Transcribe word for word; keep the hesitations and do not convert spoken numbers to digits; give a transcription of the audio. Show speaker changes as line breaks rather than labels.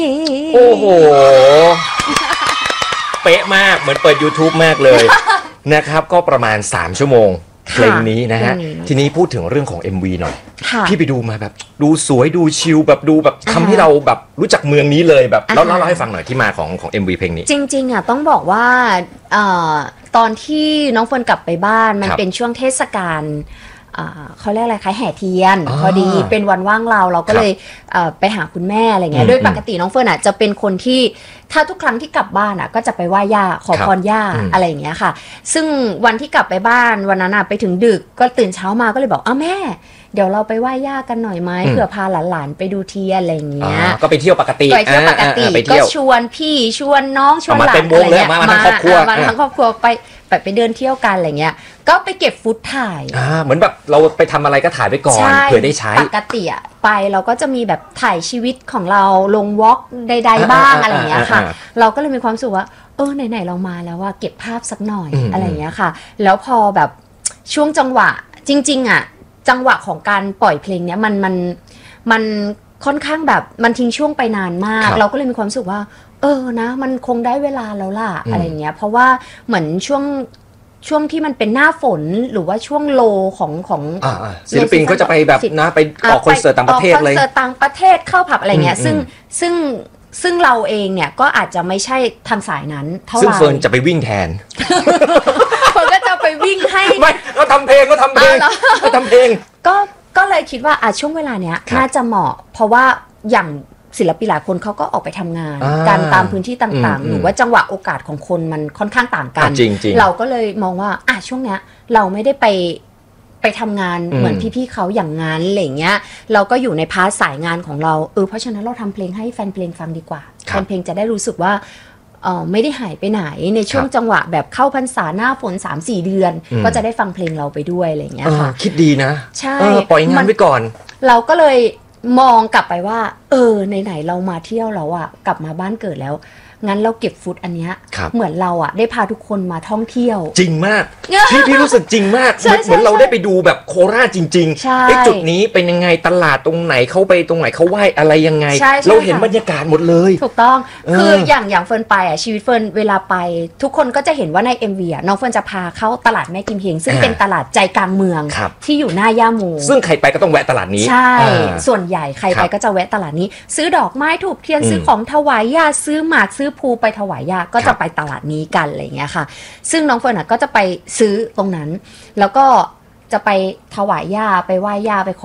โอ้โหเป๊ะมากเหมือนเปิด YouTube มากเลยนะครับก็ประมาณสามชั่วโมงเพลงนี้นะฮะทีนี้พูดถึงเรื่องของ เอ็ม วี หน่อยพี่ไปดูมาแบบดูสวยดูชิลแบบดูแบบทำให้เราแบบรู้จักเมืองนี้เลยแบบเล่าเล่าให้ฟังหน่อยที่มาของของ เอ็ม วี เพลงนี้
จริงๆอ่ะต้องบอกว่าเอ่อตอนที่น้องเฟิร์นกลับไปบ้านมันเป็นช่วงเทศกาลเขาเรียกอะไรคะแห่เทียนพอดีเป็นวันว่างเราเราก็เลยไปหาคุณแม่อะไรเงี้ยโดยปกติน้องเฟิร์นอ่ะจะเป็นคนที่ถ้าทุกครั้งที่กลับบ้านอ่ะก็จะไปไหว้ย่าขอพรย่าอะไรอย่างเงี้ยค่ะซึ่งวันที่กลับไปบ้านวันนั้นอ่ะไปถึงดึกก็ตื่นเช้ามาก็เลยบอกอ้าวแม่เดี๋ยวเราไปไหว้ย่ากันหน่อยไหมเผื่อพาหลานๆไปดูเทียนอะไรอย่างเงี้ย
ก็ไปเที่ยวปกติ
ไปเที่ยวปกติก็ชวนพี่ชวนน้องชวนหลานอะไรเงี้ยมาทั้งครอบครัวมาทั้งครอบครัวไปไปเดินเที่ยวกันอะไรเงี้ยก็ไปเก็บฟุตถ่าย
อ่าเหมือนแบบเราไปทำอะไรก็ถ่ายไปก่อนเผื่อได้ใช้
ปกติอะไปเราก็จะมีแบบถ่ายชีวิตของเราลงวอล์กใดๆบ้างอะไรเงี้ยค่ะเราก็เลยมีความสุขว่าเออไหนๆเรามาแล้วว่าเก็บภาพสักหน่อยอะไรเงี้ยค่ะแล้วพอแบบช่วงจังหวะจริงๆอะจังหวะของการปล่อยเพลงเนี้ยมันมันมันค่อนข้างแบบมันทิ้งช่วงไปนานมากเราก็เลยมีความรู้สึกว่าเออนะมันคงได้เวลาแล้วล่ะอะไรเงี้ยเพราะว่าเหมือนช่วงช่วงที่มันเป็นหน้าฝนหรือว่าช่วงโลของของ
ศิลปินก็จะไปแบบนะไปออกคอนเสิร์ตต่างประเทศเลย
ออกคอนเสิร์ตต่างประเทศเข้าผับอะไรเงี้ยซึ่งซึ่งซึ่งเราเองเนี่ยก็อาจจะไม่ใช่ทางสายนั้นเท่าไหร่ซึ่ง
เฟิร์นจะไปวิ่งแทน
เฟิร์นก็จะไปวิ่งให้
ไม่ก็ทำเพลงก็ทำเพลงก็ทำเพลง
ก็ก็เลยคิดว่าอ่ะช่วงเวลาเนี้ยน่าจะเหมาะเพราะว่าอย่างศิลปินหลายคนเขาก็ออกไปทำงานการตามพื้นที่ต่างๆหรือว่าจังหวะโอกาสของคนมันค่อนข้างต่างกันเราก็เลยมองว่าอ่ะช่วงเนี้ยเราไม่ได้ไปไปทำงานเหมือนพี่ๆเขาอย่างงั้นอะไรเงี้ยเราก็อยู่ในพาร์ทสายงานของเราเออเพราะฉะนั้นเราทำเพลงให้แฟนเพลงฟังดีกว่าแฟนเพลงจะได้รู้สึกว่าเออไม่ได้หายไปไหนในช่วงจังหวะแบบเข้าพรรษาหน้าฝน สามสี่ เดือนก็จะได้ฟังเพลงเราไปด้วยอะไรเงี้ยค่ะ
คิดดีนะ
ใช่
ปล่อยงานไว้ก่อน
เราก็เลยมองกลับไปว่าเออไหนๆเรามาเที่ยวแล้วอ่ะกลับมาบ้านเกิดแล้วงั้นเราเก็บฟุตอันเนี้ยเหมือนเราอ่ะได้พาทุกคนมาท่องเที่ยว
จริงมากพี่พี่รู้สึกจริงมากเหมือนเราได้ไปดูแบบโคราชจริงๆไอ้จุดนี้เป็นยังไงตลาดตรงไหนเขาไปตรงไหนเขาไหว้อะไรยังไงเราเห็นบรรยากาศหมดเลย
ถูกต้องคืออย่างอย่างเฟิร์นไปอ่ะชีวิตเฟิร์นเวลาไปทุกคนก็จะเห็นว่าใน เอ็ม วี อ่ะน้องเฟิร์นจะพาเข้าตลาดแม่กิมเฮงซึ่งเป็นตลาดใจกลางเมืองที่อยู่หน้าย่าโม
ซึ่งใครไปก็ต้องแวะตลาดนี้
ใช่ส่วนใหญ่ใครไปก็จะแวะตลาดนี้ซื้อดอกไม้ถูกเทียนซื้อของถวายย่าซื้อหมากซื้อภูไปถวายก็จะไปตลาดนี้กันอะไรเงี้ยค่ะซึ่งน้องเฟิร์นก็จะไปซื้อตรงนั้นแล้วก็จะไปถวายย่าไปไหว้ย่าไปขอ